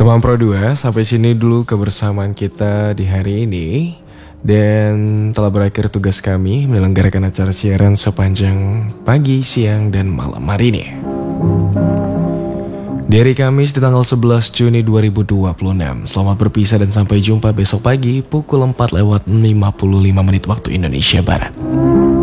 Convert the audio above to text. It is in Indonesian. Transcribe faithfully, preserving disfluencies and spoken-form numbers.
Abang Pro dua, sampai sini dulu kebersamaan kita di hari ini. Dan telah berakhir tugas kami menyelenggarakan acara siaran sepanjang pagi, siang, dan malam hari ini. Di hari Kamis di tanggal sebelas Juni dua ribu dua puluh enam. Selamat berpisah dan sampai jumpa besok pagi pukul empat lewat lima puluh lima menit waktu Indonesia Barat.